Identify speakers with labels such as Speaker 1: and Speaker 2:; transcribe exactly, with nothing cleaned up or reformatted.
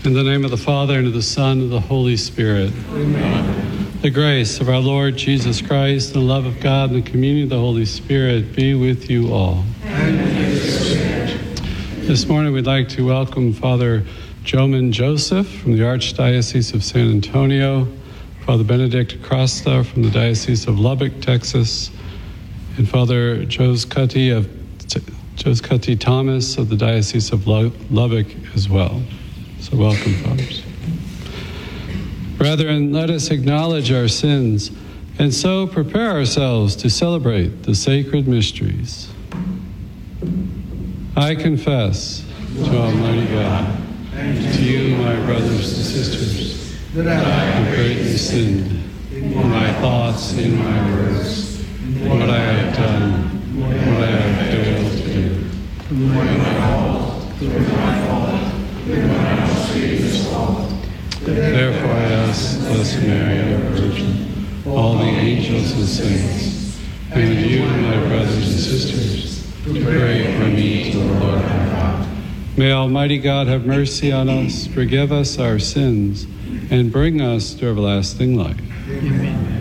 Speaker 1: In the name of the Father, and of the Son, and of the Holy Spirit. Amen. The grace of our Lord Jesus Christ, and the love of God, and the communion of the Holy Spirit be with you all.
Speaker 2: And with your spirit.
Speaker 1: This morning we'd like to welcome Father Joman Joseph from the Archdiocese of San Antonio, Father Benedict Costa from the Diocese of Lubbock, Texas, and Father Jose Cutty of Jose Cutty Thomas of the Diocese of Lubbock as well. So welcome, fathers. Brethren, let us acknowledge our sins and so prepare ourselves to celebrate the sacred mysteries. I confess to Almighty God and to you, my brothers and sisters, that I have greatly sinned in my thoughts, in my words, in what I have done, what I have failed to do. Through my fault, through my fault, through my most grievous fault. Therefore I ask, Blessed Mary, our Virgin, all the angels and saints, and you, my brothers and sisters, to pray for me to the Lord our God. May Almighty God have mercy on us, forgive us our sins, and bring us to everlasting life.
Speaker 2: Amen.